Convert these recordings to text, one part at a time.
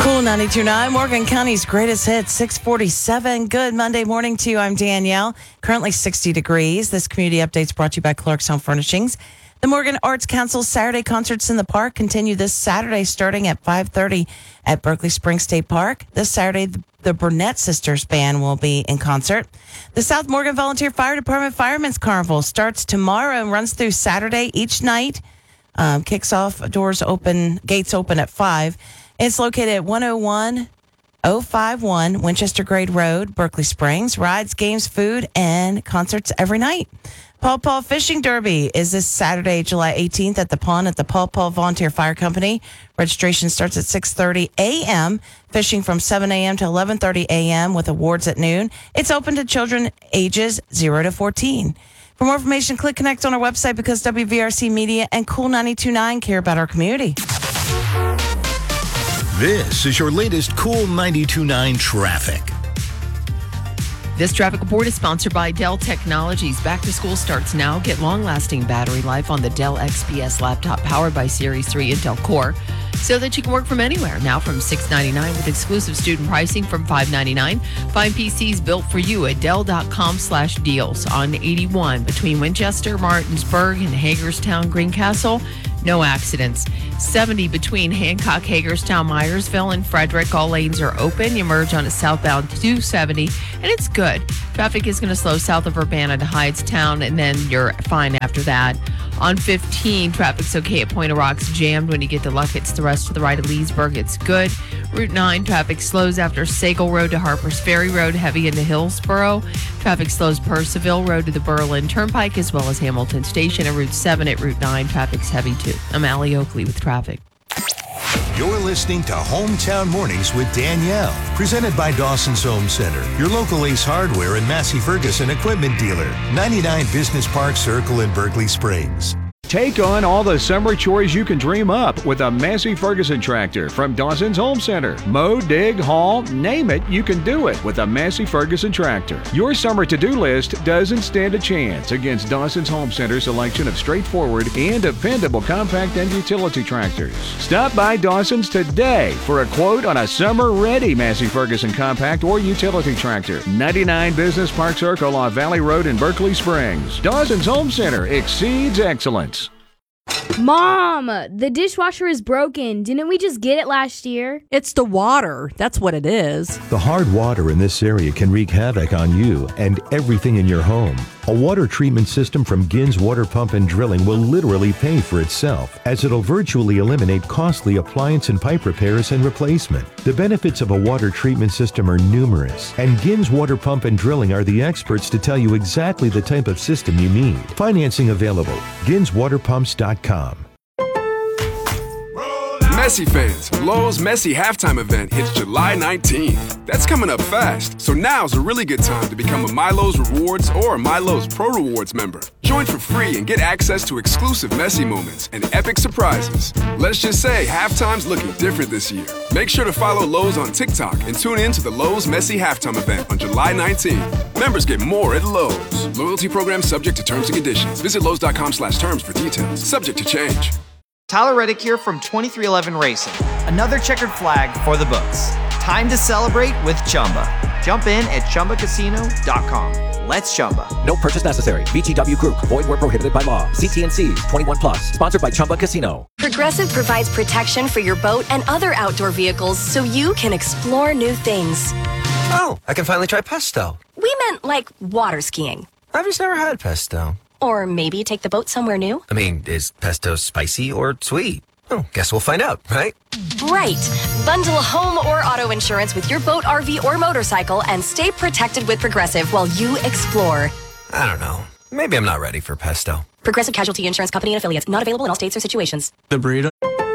Cool 92.9, Morgan County's greatest hits, 647. Good Monday morning to you. I'm Danielle. Currently 60 degrees. This community update's brought to you by Clark's Home Furnishings. The Morgan Arts Council's Saturday Concerts in the Park continue this Saturday starting at 5:30 at Berkeley Springs State Park. This Saturday, the Burnett Sisters Band will be in concert. The South Morgan Volunteer Fire Department Firemen's Carnival starts tomorrow and runs through Saturday each night. Kicks off, gates open at 5. It's located at 101-051 Winchester Grade Road, Berkeley Springs. Rides, games, food, and concerts every night. Paw Paw Fishing Derby is this Saturday, July 18th at the pond at the Paw Paw Volunteer Fire Company. Registration starts at 6:30 a.m., fishing from 7 a.m. to 11:30 a.m. with awards at noon. It's open to children ages 0 to 14. For more information, click connect on our website because WVRC Media and Cool 92.9 care about our community. This is your latest Cool 92.9 traffic. This traffic report is sponsored by Dell Technologies. Back to school starts now. Get long-lasting battery life on the Dell XPS laptop powered by Series 3 Intel Core so that you can work from anywhere. Now from $699 with exclusive student pricing from $599. Find PCs built for you at Dell.com/deals on 81 between Winchester, Martinsburg, and Hagerstown, Greencastle. No accidents. 70 between Hancock, Hagerstown, Myersville, and Frederick. All lanes are open. You merge on a southbound 270, and it's good. Traffic is going to slow south of Urbana to Hyattstown, and then you're fine after that. On 15, traffic's okay at Point of Rocks, jammed when you get to Luckett's. The rest to the right of Leesburg, it's good. Route 9, traffic slows after Sagal Road to Harpers Ferry Road, heavy into Hillsboro. Traffic slows Percival Road to the Berlin Turnpike, as well as Hamilton Station. And Route 7 at Route 9, traffic's heavy too. I'm Allie Oakley with traffic. You're listening to Hometown Mornings with Danielle, presented by Dawson's Home Center, your local Ace Hardware and Massey Ferguson equipment dealer, 99 Business Park Circle in Berkeley Springs. Take on all the summer chores you can dream up with a Massey Ferguson tractor from Dawson's Home Center. Mow, dig, haul, name it, you can do it with a Massey Ferguson tractor. Your summer to-do list doesn't stand a chance against Dawson's Home Center's selection of straightforward and dependable compact and utility tractors. Stop by Dawson's today for a quote on a summer-ready Massey Ferguson compact or utility tractor. 99 Business Park Circle on Valley Road in Berkeley Springs. Dawson's Home Center exceeds excellence. Mom, the dishwasher is broken. Didn't we just get it last year? It's the water. That's what it is. The hard water in this area can wreak havoc on you and everything in your home. A water treatment system from Gins Water Pump and Drilling will literally pay for itself, as it'll virtually eliminate costly appliance and pipe repairs and replacement. The benefits of a water treatment system are numerous, and Gins Water Pump and Drilling are the experts to tell you exactly the type of system you need. Financing available. GinsWaterPumps.com. Messi fans, Lowe's Messi halftime event hits July 19th. That's coming up fast, so now's a really good time to become a MyLowe's Rewards or MyLowe's Pro Rewards member. Join for free and get access to exclusive Messi moments and epic surprises. Let's just say halftime's looking different this year. Make sure to follow Lowe's on TikTok and tune in to the Lowe's Messi halftime event on July 19th. Members get more at Lowe's. Loyalty program subject to terms and conditions. Visit Lowe's.com/terms for details. Subject to change. Tyler Reddick here from 2311 Racing. Another checkered flag for the books. Time to celebrate with Chumba. Jump in at ChumbaCasino.com. Let's Chumba. No purchase necessary. VGW Group. Void where prohibited by law. CT&Cs. 21 plus. Sponsored by Chumba Casino. Progressive provides protection for your boat and other outdoor vehicles so you can explore new things. Oh, I can finally try pesto. We meant like water skiing. I've just never had pesto. Or maybe take the boat somewhere new. I mean, is pesto spicy or sweet? Oh, guess we'll find out, right? Right. Bundle home or auto insurance with your boat, RV, or motorcycle and stay protected with Progressive while you explore. I don't know. Maybe I'm not ready for pesto. Progressive Casualty Insurance Company and affiliates. Not available in all states or situations. The burrito.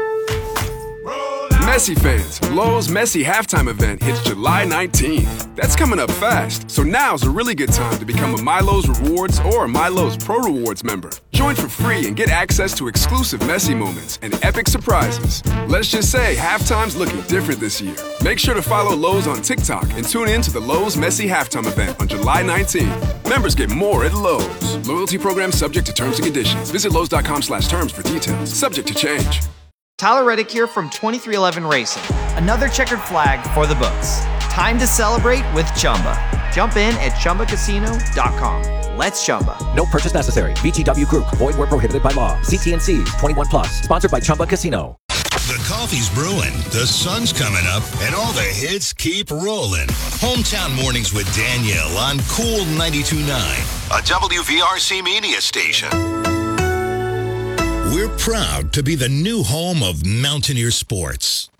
Messi fans, Lowe's Messi halftime event hits July 19th. That's coming up fast, so now's a really good time to become a MyLowe's Rewards or MyLowe's Pro Rewards member. Join for free and get access to exclusive Messi moments and epic surprises. Let's just say halftime's looking different this year. Make sure to follow Lowe's on TikTok and tune in to the Lowe's Messi halftime event on July 19th. Members get more at Lowe's. Loyalty program subject to terms and conditions. Visit Lowe's.com/terms for details. Subject to change. Tyler Reddick here from 2311 Racing. Another checkered flag for the books. Time to celebrate with Chumba. Jump in at ChumbaCasino.com. Let's Chumba. No purchase necessary. VGW Group. Void where prohibited by law. See T&Cs. 21 plus. Sponsored by Chumba Casino. The coffee's brewing, the sun's coming up, and all the hits keep rolling. Hometown Mornings with Danielle on Cool 92.9, a WVRC media station. We're proud to be the new home of Mountaineer Sports.